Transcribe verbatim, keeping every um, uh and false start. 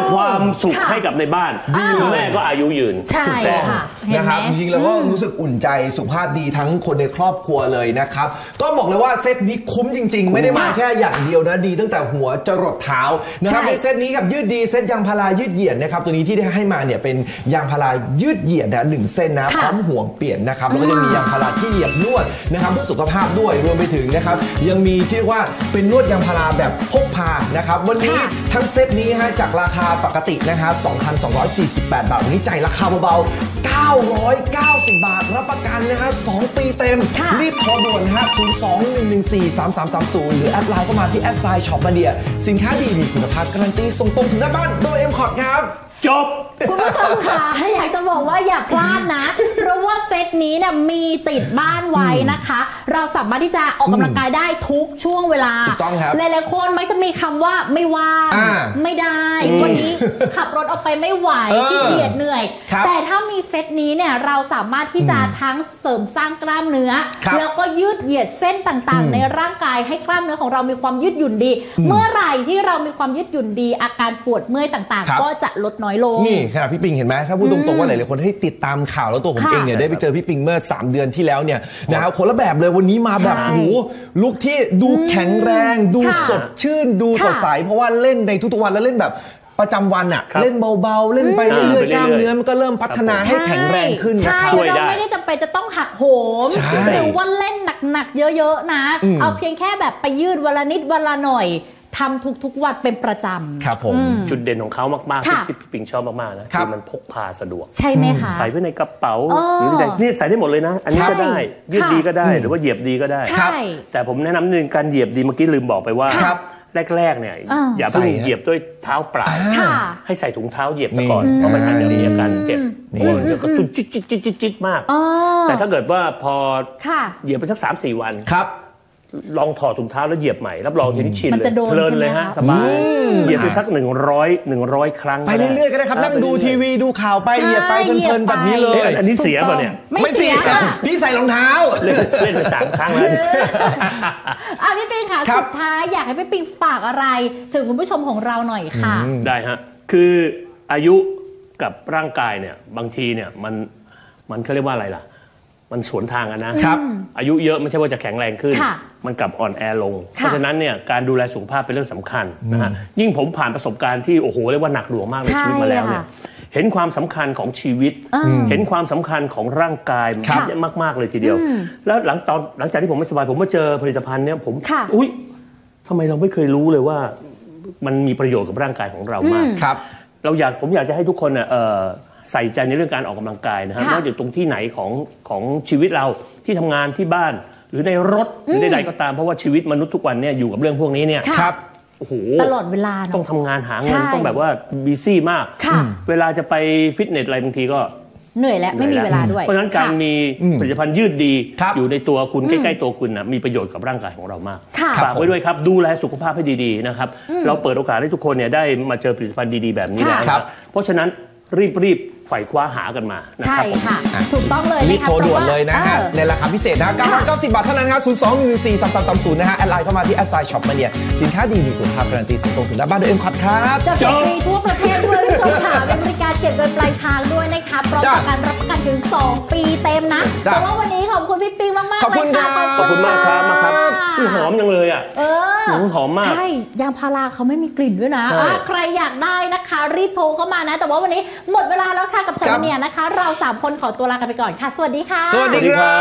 ความสุขให้กับในบ้านคุณแม่ก็อายุยืนใช่ค่ะนะครับจริงๆแล้วก็รู้สึกอุ่นใจสุขภาพดีทั้งคนในครอบครัวเลยนะครับก็บอกเลยว่าเซตนี้คุ้มจริงๆไม่ได้มาแค่อย่างเดียวนะดีตั้งแต่หัวจรดเท้านะครับในเซตนี้กับยืดดีเซตยางพารายืดเหยียดนะครับตัวนี้ที่ได้ให้มาเนี่ยเป็นยางพารายืดเหยียดนะหนึ่งเส้นนะพร้อมห่วงเปลี่ยนนะครับแล้วก็ยังมียางพาราที่เหยียบนวดนะครับเพื่อสุขภาพด้วยรวมไปถึงนะครับยังมีที่ว่าเป็นนวดยางพาราแบบพกพานะครับวันนี้ทั้งเซตนี้ฮะจากราคาปกตินะครับ สองพันสองร้อยสี่สิบแปด บาทวันนี้ใจราคาเบาๆเก้าร้อยเก้าสิบบาทรับประกันนะฮะสองปีเต็มรีบโทรด่วนฮะศูนย์ สอง หนึ่ง หนึ่ง สี่ สาม สาม สาม ศูนย์หรือแอดไลน์เข้ามาที่แอดไซน์ช็อปมาเดียสินค้าดีมีคุณภาพการันตีส่งตรงถึงหน้าบ้านโดย เอ็ม คอร์ด ครับจบคุณผู้ชมค่ะอยากจะบอกว่าอย่าพลาดนะเพราะว่าเซตนี้เนี่ยมีติดบ้านไว้นะคะเราสามารถที่จะออกกำลังกายได้ทุกช่วงเวลาถูกต้องครับหลายๆคนมักจะมีคำว่าไม่ว่างไม่ได้วันนี้ขับรถออกไปไม่ไหวขี้เกียจเหนื่อยแต่ถ้ามีเซตนี้เนี่ยเราสามารถที่จะทั้งเสริมสร้างกล้ามเนื้อแล้วก็ยืดเหยียดเส้นต่างๆในร่างกายให้กล้ามเนื้อของเรามีความยืดหยุ่นดีเมื่อไหร่ที่เรามีความยืดหยุ่นดีอาการปวดเมื่อยต่างๆก็จะลดน้อยลงนี่ขนาดพี่ปิงเห็นไหมถ้าพูดตรงๆว่าหลายๆคนที่ติดตามข่าวแล้วตัวผมเองเนี่ยได้ไปเจอพี่ปิงเมื่อสามเดือนที่แล้วเนี่ยนะครับคนละแบบเลยวันนี้มาแบบโอ้โหลุคที่ดูแข็งแรงดูสดชื่นดูสดใสเพราะว่าเล่นในทุกๆวันแล้วเล่นแบบประจำวันอะเล่นเบาๆเล่นไปเรื่อยๆกล้ามเนื้อมันก็เริ่มพัฒนาให้แข็งแรงขึ้นนะครับเราไม่ได้จำเป็นจะต้องหักโหมหรือว่าเล่นหนักๆเยอะๆนะเอาเพียงแค่แบบไปยืดวันละนิดวันละหน่อยทำทุกๆวันเป็นประจำครับผมจุดเด่นของเขามากๆที่พี่ปิงชอบมากๆนะคือมันพกพาสะดวกใช่ไหมคะใส่ไว้ในกระเป๋าหรือนี่ใส่ได้หมดเลยนะอันนี้ก็ได้ยืดดีก็ได้หรือว่าเหยียบดีก็ได้แต่ผมแนะนำหนึ่งการเหยียบดีเมื่อกี้ลืมบอกไปว่าแรกๆเนี่ยอย่าเพิ่งเหยียบด้วยเท้าเปล่าให้ใส่ถุงเท้าเหยียบก่อนเพราะมันอาจจะมีอาการเจ็บแล้วก็ตุ้นจิ๊ดๆๆมากแต่ถ้าเกิดว่าพอเหยียบไปสัก สามสี่ วันลองถอดถุงเท้าแล้วเหยียบใหม่รับรองเห็นชินเลยเพลินเลยฮะสบายเหยียบไปสักหนึ่งร้อยหนึ่งร้อยครั้งไปเรื่อยๆก็ได้ครับนั่งดูทีวีดูข่าวไปเหยียบไปเพลินๆแบบนี้เลยอันนี้เสียป่ะเนี่ยไม่เสียพี่ใส่รองเท้าเล่นไปสามครั้งแล้วอ่ะพี่ปิงค่ะสุดท้ายอยากให้พี่ปิงฝากอะไรถึงคุณผู้ชมของเราหน่อยค่ะได้ฮะคืออายุกับร่างกายเนี่ยบางทีเนี่ยมันมันเขาเรียกว่าอะไรล่ะมันสวนทางกันนะครับอายุเยอะไม่ใช่ว่าจะแข็งแรงขึ้นมันกลับอ่อนแอลงเพราะฉะนั้นเนี่ยการดูแลสุขภาพเป็นเรื่องสำคัญนะฮะยิ่งผมผ่านประสบการณ์ที่โอ้โหเรียกว่าหนักหน่วงมากในชีวิตมาแล้วเนี่ยเห็นความสำคัญของชีวิตเห็นความสำคัญของร่างกายมากๆเลยทีเดียวแล้วหลังตอนหลังจากที่ผมไม่สบายผมมาเจอผลิตภัณฑ์เนี่ยผมอุ้ยทำไมเราไม่เคยรู้เลยว่ามันมีประโยชน์กับร่างกายของเรามากเราอยากผมอยากจะให้ทุกคนเนี่ยใส่ใจในเรื่องการออกกำลังกายนะฮะไม่ว่าอยู่ตรงที่ไหนของของชีวิตเราที่ทำงานที่บ้านหรือในรถหรือใดๆก็ตามเพราะว่าชีวิตมนุษย์ทุกวันเนี่ยอยู่กับเรื่องพวกนี้เนี่ยครับโอ้โหตลอดเวลาต้องทำงานหาเงินต้องแบบว่าบีซี่มากเวลาจะไปฟิตเนสอะไรบางทีก็เหนื่อยและไม่มีเวลาด้วยเพราะฉะนั้นการมีผลิตภัณฑ์ยืดดีอยู่ในตัวคุณใกล้ๆตัวคุณนะมีประโยชน์กับร่างกายของเรามากฝากไว้ด้วยครับดูแลสุขภาพให้ดีๆนะครับเราเปิดโอกาสให้ทุกคนเนี่ยได้มาเจอผลิตภัณฑ์ดีๆแบบนี้แล้วเพราะฉะนั้นรีบๆไขว่คว้าหากันมาใช่ค่ะถูกต้องเลยรีบโทรด่วนเลยนะฮะในราคาพิเศษนะเก้าร้อยเก้าสิบบาทเท่านั้นครับศูนย์ สอง หนึ่ง หนึ่ง สี่ สาม สาม สาม ศูนย์นะฮะแอดไลน์เข้ามาที่แอดไซน์ช็อปมาเนี่ยสินค้าดีมีคุณภาพการันตีส่งตรงถึงหน้าบ้านโดย เอ็ม คอร์ด ครับจะมีทั่วประเทศด้วยผู้ชมค่ะเป็นบริการเก็บเงินปลายทางด้วยนะคะพร้อมกับการรับประกันถึงสองปีเต็มนะแต่ว่าวันนี้ขอบคุณพี่ปิงมากๆเลยค่ะขอบคุณครับขอบคุณมากครับมาครับหอมจังเลยอ่ะเออหอมมากใช่ยางพาราเขาไม่มีกลิ่นด้วยนะใครอยากได้นะคะรีบโทรเข้ามานะแต่ว่าวันนี้หมดเวลาแล้วค่ะกับชาเนียนะคะเราสามคนขอตัวลากันไปก่อนค่ะสวัสดีค่ะสวัสดีครับ